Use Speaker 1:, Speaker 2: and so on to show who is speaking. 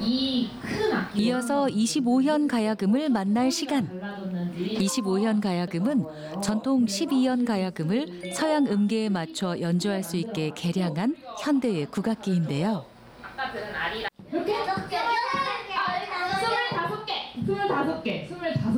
Speaker 1: 이어서 25현 가야금을 만날 시간. 25현 가야금은 전통 12현 가야금을 서양 음계에 맞춰 연주할 수 있게 개량한 현대의 국악기인데요.
Speaker 2: 이렇게? 25개. 25개. 25개.